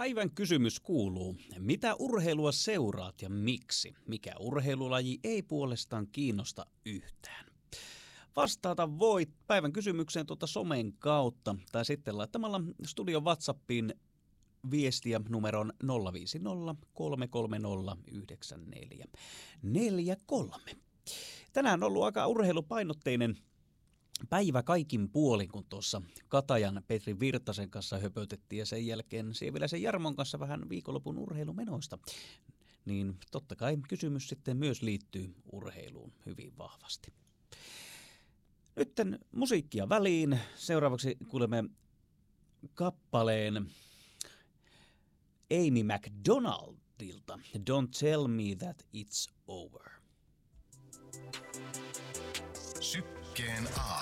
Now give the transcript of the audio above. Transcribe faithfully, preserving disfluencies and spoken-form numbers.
Päivän kysymys kuuluu, mitä urheilua seuraat ja miksi? Mikä urheilulaji ei puolestaan kiinnosta yhtään? Vastaata voit päivän kysymykseen tuota somen kautta tai sitten laittamalla studion WhatsAppiin viestiä numeron nolla viisi nolla kolme kolme nolla yhdeksän neljä neljä kolme. Tänään on ollut aika urheilupainotteinen päivä kaikin puolin, kun tuossa Katajan Petri Virtasen kanssa höpötettiin ja sen jälkeen Sieviläisen Jarmon kanssa vähän viikonlopun urheilumenoista. Niin totta kai kysymys sitten myös liittyy urheiluun hyvin vahvasti. Nytten musiikkia väliin. Seuraavaksi kuulemme kappaleen Amy McDonaldilta. Don't tell me that it's over. Sykkeen aamu.